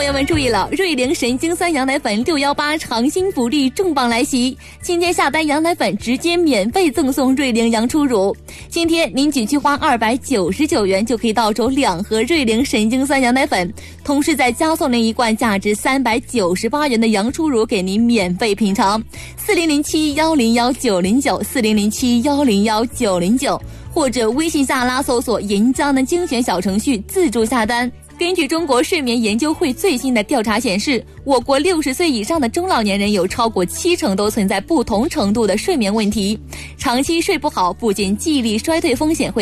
朋友们注意了，瑞菱神经酸羊奶粉618长新福利重磅来袭！今天下单羊奶粉直接免费赠送瑞菱羊初乳。今天您仅需花299元就可以到手2盒瑞菱神经酸羊奶粉，同时再加送您一罐价值398元的羊初乳给您免费品尝。4007101909，4007101909，或者微信下拉搜索银江的精选小程序自助下单。根据中国睡眠研究会最新的调查显示，我国60岁以上的中老年人有超过70%都存在不同程度的睡眠问题。长期睡不好，不仅记忆力衰退风险会